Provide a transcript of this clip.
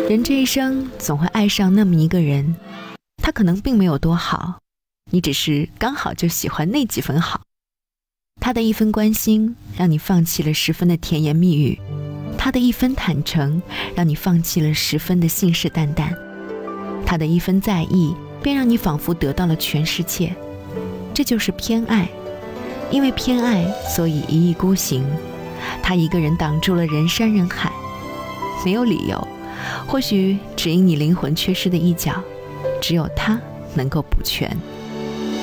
人这一生总会爱上那么一个人，他可能并没有多好，你只是刚好就喜欢那几分好。他的一分关心让你放弃了10分的甜言蜜语，他的一分坦诚让你放弃了10分的信誓旦旦，他的一分在意便让你仿佛得到了全世界。这就是偏爱，因为偏爱所以一意孤行，他一个人挡住了人山人海，没有理由，或许只因你灵魂缺失的一角，只有他能够补全。